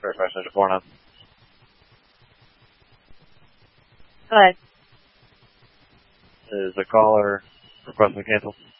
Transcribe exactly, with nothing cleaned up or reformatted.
Verify Center four nine. Go ahead. Is the caller requesting to cancel?